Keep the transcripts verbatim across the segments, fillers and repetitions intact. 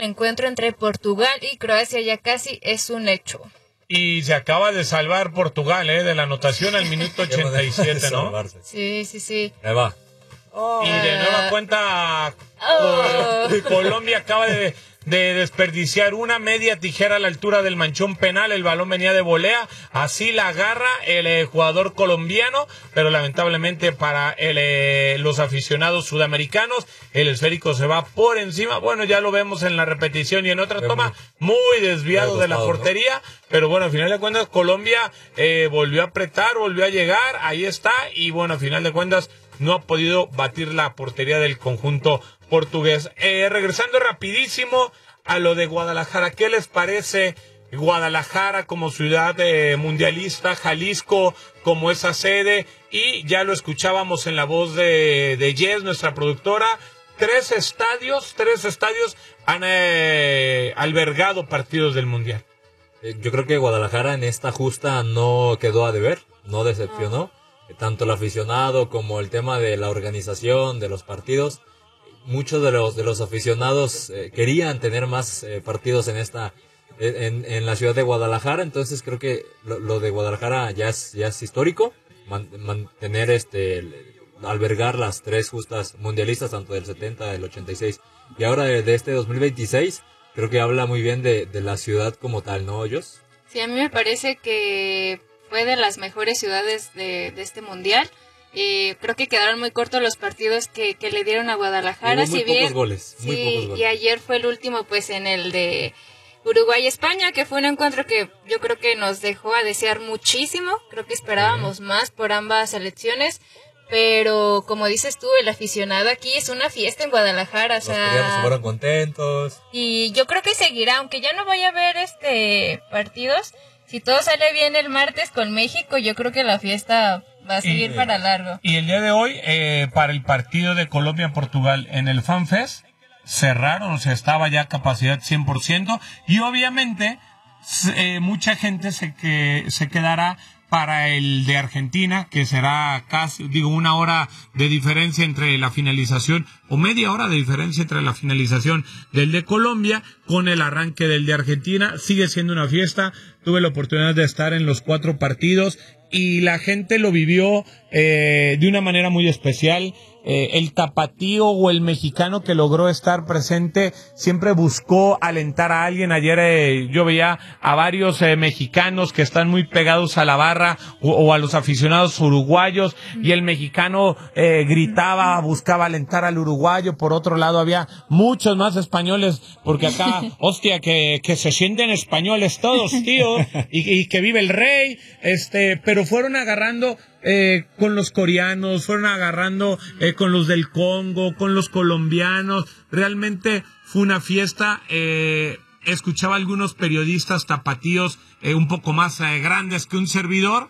el encuentro entre Portugal y Croacia ya casi es un hecho. Y se acaba de salvar Portugal, ¿eh? De la anotación al minuto ochenta y siete, ¿no? Sí, sí, sí. Ahí va. Oh. Y de nueva cuenta, oh. Colombia acaba de, de desperdiciar una media tijera a la altura del manchón penal. El balón venía de volea, así la agarra el eh, jugador colombiano, pero lamentablemente para el, eh, los aficionados sudamericanos, el esférico se va por encima. Bueno, ya lo vemos en la repetición y en otra toma, muy desviado de la portería, ¿no? Pero bueno, al final de cuentas Colombia eh, volvió a apretar, volvió a llegar, ahí está, y bueno, al final de cuentas no ha podido batir la portería del conjunto portugués. Eh, regresando rapidísimo a lo de Guadalajara, ¿qué les parece Guadalajara como ciudad eh, mundialista, Jalisco como esa sede? Y ya lo escuchábamos en la voz de, de Jess, nuestra productora, tres estadios, tres estadios han eh, albergado partidos del Mundial. Eh, yo creo que Guadalajara en esta justa no quedó a deber, no decepcionó. Oh. Tanto el aficionado como el tema de la organización de los partidos, muchos de los de los aficionados eh, querían tener más eh, partidos en esta en, en la ciudad de Guadalajara, entonces creo que lo, lo de Guadalajara ya es ya es histórico, man, mantener este el, albergar las tres justas mundialistas, tanto del setenta, del ochenta y seis y ahora de, de este dos mil veintiséis, creo que habla muy bien de, de la ciudad como tal, ¿no, Jos? Sí, a mí me parece que fue de las mejores ciudades de, de este mundial. Eh, creo que quedaron muy cortos los partidos que, que le dieron a Guadalajara. Hubo muy si pocos bien, goles, muy sí, pocos goles. Y ayer fue el último, pues, en el de Uruguay-España, que fue un encuentro que yo creo que nos dejó a desear muchísimo. Creo que esperábamos sí. más por ambas selecciones. Pero, como dices tú, el aficionado aquí es una fiesta en Guadalajara. Los o sea, coreanos fueron contentos. Y yo creo que seguirá, aunque ya no vaya a haber este partidos. Si todo sale bien el martes con México, yo creo que la fiesta va a seguir y, para largo. Y el día de hoy, eh, para el partido de Colombia-Portugal en el FanFest, cerraron, o sea, estaba ya capacidad cien por ciento. Y obviamente, eh, mucha gente se, que, se quedará para el de Argentina, que será casi, digo, una hora de diferencia entre la finalización, o media hora de diferencia entre la finalización del de Colombia con el arranque del de Argentina. Sigue siendo una fiesta. Tuve la oportunidad de estar en los cuatro partidos y la gente lo vivió eh, de una manera muy especial. Eh, el tapatío o el mexicano que logró estar presente siempre buscó alentar a alguien. Ayer eh, yo veía a varios eh, mexicanos que están muy pegados a la barra o, o a los aficionados uruguayos, y el mexicano eh, gritaba, buscaba alentar al uruguayo. Por otro lado había muchos más españoles, porque acá, hostia, que, que se sienten españoles todos, tío, y, y que vive el rey, este, pero fueron agarrando Eh, con los coreanos, fueron agarrando eh, con los del Congo, con los colombianos. Realmente fue una fiesta. Eh, escuchaba a algunos periodistas tapatíos eh, un poco más eh, grandes que un servidor.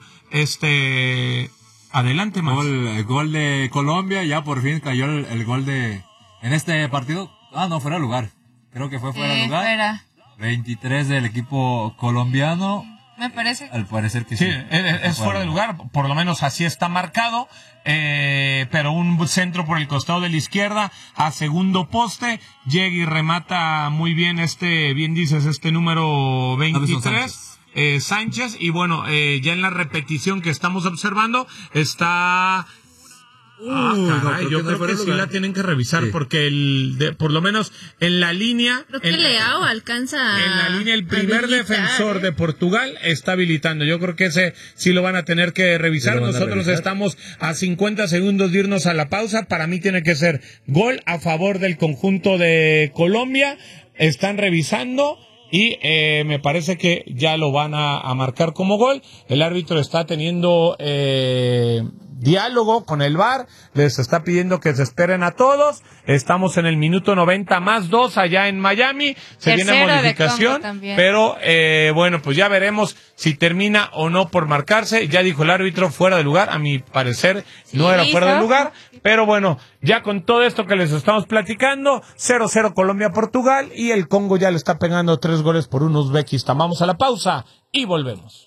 Este, adelante, más. Gol, el gol de Colombia, ya por fin cayó el, el gol de en este partido. Ah, no, fuera de lugar. Creo que fue fuera de eh, lugar. Fuera. veintitrés del equipo colombiano. Me parece. Al parecer que sí. Sí, es, es fuera de lugar, por lo menos así está marcado, eh, pero un centro por el costado de la izquierda a segundo poste, llega y remata muy bien este, bien dices, este número veintitrés, eh, Sánchez, y bueno, eh, ya en la repetición que estamos observando está... Uh, ah, caray, no, yo creo que sí la tienen que revisar, sí. Porque el de, por lo menos en la línea, creo que en, Leao alcanza en la línea el primer habilitar, defensor ¿eh? de Portugal está habilitando. Yo creo que ese sí lo van a tener que revisar. Sí, Nosotros revisar. estamos a cincuenta segundos de irnos a la pausa. Para mí tiene que ser gol a favor del conjunto de Colombia. Están revisando y eh, me parece que ya lo van a, a marcar como gol. El árbitro está teniendo eh, diálogo con el V A R, les está pidiendo que se esperen a todos. Estamos en el minuto noventa más dos allá en Miami, se Tercero viene modificación, pero eh, bueno, pues ya veremos si termina o no por marcarse. Ya dijo el árbitro, fuera de lugar, a mi parecer sí, no era fuera de lugar, pero bueno, ya con todo esto que les estamos platicando, cero cero Colombia-Portugal, y el Congo ya le está pegando tres goles por un Uzbekistán. Vamos a la pausa y volvemos.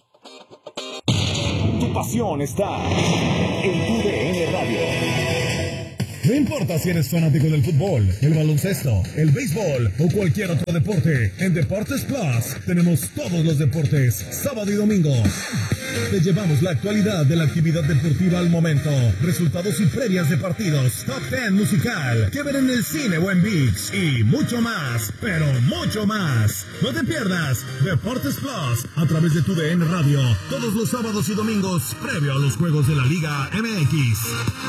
Tu pasión está en U D N Radio. No importa si eres fanático del fútbol, el baloncesto, el béisbol o cualquier otro deporte, en Deportes Plus tenemos todos los deportes, sábado y domingo. Te llevamos la actualidad de la actividad deportiva al momento, resultados y previas de partidos, top diez musical, que ver en el cine o en ViX y mucho más, pero mucho más. No te pierdas Deportes Plus a través de tu D N Radio, todos los sábados y domingos previo a los juegos de la Liga M X.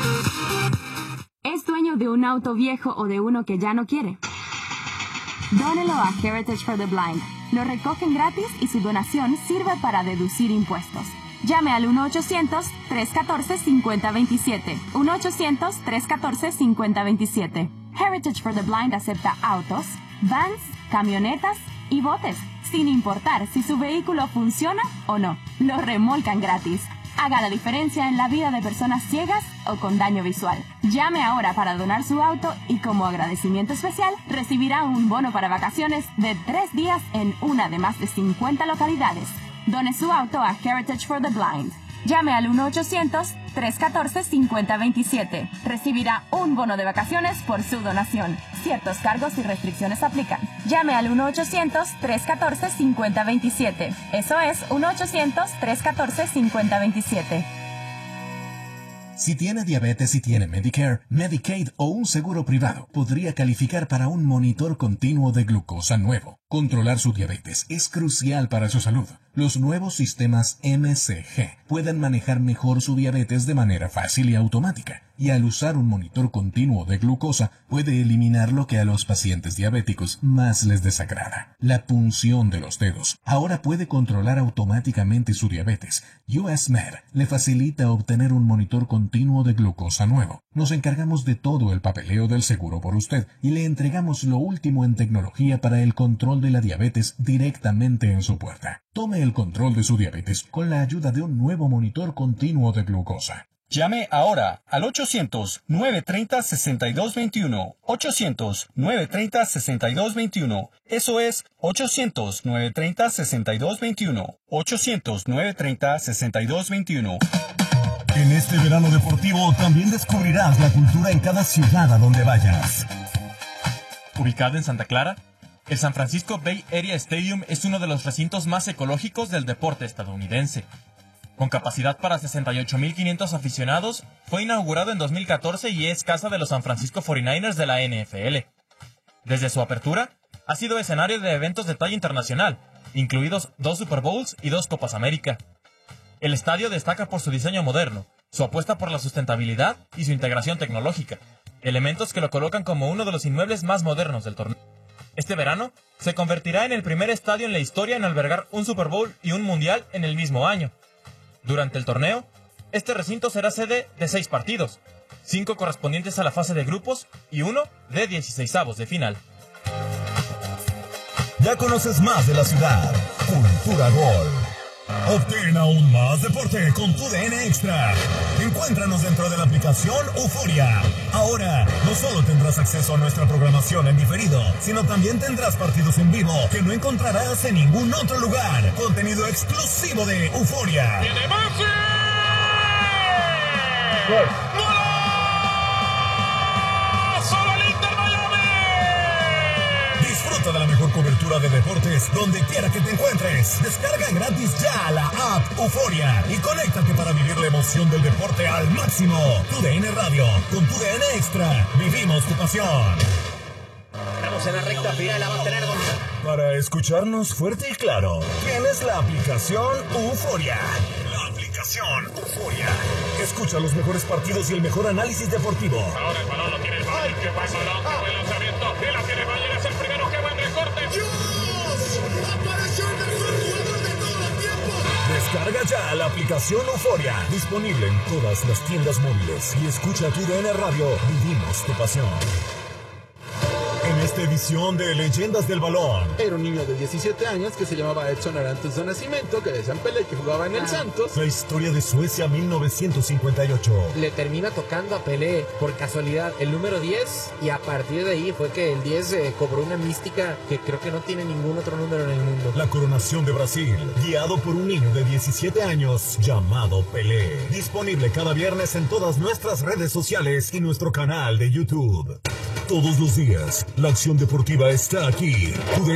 ¿Es dueño de un auto viejo o de uno que ya no quiere? Dónelo a Heritage for the Blind. Lo recogen gratis y su donación sirve para deducir impuestos. Llame al uno ochocientos, tres uno cuatro, cinco cero dos siete. uno ochocientos, tres uno cuatro, cinco cero dos siete. Heritage for the Blind acepta autos, vans, camionetas y botes, sin importar si su vehículo funciona o no. Lo remolcan gratis. Haga la diferencia en la vida de personas ciegas o con daño visual. Llame ahora para donar su auto y como agradecimiento especial recibirá un bono para vacaciones de tres días en una de más de cincuenta localidades. Done su auto a Heritage for the Blind. Llame al uno ochocientos, tres uno cuatro, cinco cero dos siete. Recibirá un bono de vacaciones por su donación. Ciertos cargos y restricciones aplican. Llame al uno ochocientos, tres uno cuatro, cinco cero dos siete. Eso es uno ochocientos, tres uno cuatro, cinco cero dos siete. Si tiene diabetes y tiene Medicare, Medicaid o un seguro privado, podría calificar para un monitor continuo de glucosa nuevo. Controlar su diabetes es crucial para su salud. Los nuevos sistemas M C G pueden manejar mejor su diabetes de manera fácil y automática, y al usar un monitor continuo de glucosa puede eliminar lo que a los pacientes diabéticos más les desagrada: la punción de los dedos. Ahora puede controlar automáticamente su diabetes. U S Med le facilita obtener un monitor continuo de glucosa nuevo. Nos encargamos de todo el papeleo del seguro por usted y le entregamos lo último en tecnología para el control de la diabetes directamente en su puerta. Tome el control de su diabetes con la ayuda de un nuevo monitor continuo de glucosa. Llame ahora al ochocientos, nueve treinta, sesenta y dos veintiuno. ochocientos, nueve treinta, sesenta y dos veintiuno. Eso es ochocientos, nueve treinta, sesenta y dos veintiuno. ochocientos, nueve treinta, sesenta y dos veintiuno. En este verano deportivo también descubrirás la cultura en cada ciudad a donde vayas. Ubicado en Santa Clara, el San Francisco Bay Area Stadium es uno de los recintos más ecológicos del deporte estadounidense. Con capacidad para sesenta y ocho mil quinientos aficionados, fue inaugurado en dos mil catorce y es casa de los San Francisco cuarenta y nueve ers de la N F L. Desde su apertura, ha sido escenario de eventos de talla internacional, incluidos dos Super Bowls y dos Copas América. El estadio destaca por su diseño moderno, su apuesta por la sustentabilidad y su integración tecnológica, elementos que lo colocan como uno de los inmuebles más modernos del torneo. Este verano, se convertirá en el primer estadio en la historia en albergar un Super Bowl y un Mundial en el mismo año. Durante el torneo, este recinto será sede de seis partidos, cinco correspondientes a la fase de grupos y uno de dieciseisavos de final. Ya conoces más de la ciudad. Cultura Gol. Obtén aún más deporte con tu D N Extra. Encuéntranos dentro de la aplicación Euforia. Ahora, no solo tendrás acceso a nuestra programación en diferido, sino también tendrás partidos en vivo que no encontrarás en ningún otro lugar. Contenido exclusivo de Euforia. ¡Tiene Messi! Disfruta de la mejor cobertura de deportes donde quiera que te encuentres. Descarga gratis ya la app Euforia y conéctate para vivir la emoción del deporte al máximo. Tu D N Radio, con tu D N Extra, vivimos tu pasión. Estamos en la recta final, la va a tener Gonzalo. Para escucharnos fuerte y claro, tienes la aplicación Euforia. La aplicación Euforia. Escucha los mejores partidos y el mejor análisis deportivo. Ahora el balón lo tiene el Bayern. ¡Qué buen balón! ¡Qué buen lanzamiento! ¡Y la tiene Bayern! ¡Es el primero! ¡Qué buen recorte! ¡Dios! ¡Apareció el mejor jugador de todo el tiempo! Descarga ya la aplicación Euforia. Disponible en todas las tiendas móviles. Y escucha tu D N Radio. Vivimos tu pasión. En este esta edición de Leyendas del Balón. Era un niño de diecisiete años que se llamaba Edson Arantes de Nacimiento, que decían Pelé, que jugaba en el Santos. La historia de Suecia mil novecientos cincuenta y ocho. Le termina tocando a Pelé, por casualidad, el número diez, y a partir de ahí fue que el diez eh, cobró una mística que creo que no tiene ningún otro número en el mundo. La coronación de Brasil, guiado por un niño de diecisiete años llamado Pelé. Disponible cada viernes en todas nuestras redes sociales y nuestro canal de YouTube. Todos los días, la acción deportiva está aquí.